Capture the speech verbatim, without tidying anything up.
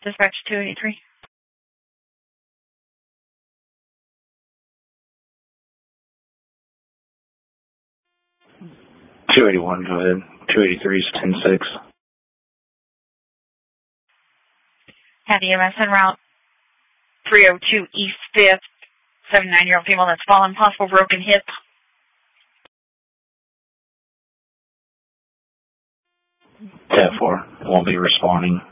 Dispatch two eighty-three. two eighty-one, go ahead. two eighty-three is ten six. Had E M S en route. three oh two East fifth. seventy-nine-year-old female that's fallen, possible broken hip. ten four, won't be responding.